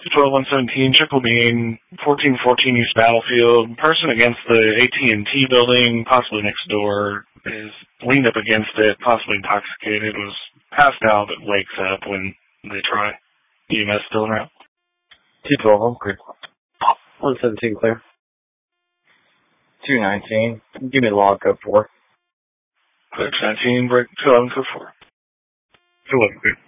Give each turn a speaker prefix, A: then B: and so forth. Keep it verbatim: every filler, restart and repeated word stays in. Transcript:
A: twelve one seventeen, Triple Bean, fourteen fourteen East Battlefield. Person against the A T and T building, possibly next door, is leaned up against it, possibly intoxicated, was passed out but wakes up when they try. E M S still around.
B: two twelve, I'm clear. one seventeen, clear.
C: two nineteen, give me the log code four.
A: Clear two nineteen, break two eleven, code four.
D: two eleven, clear.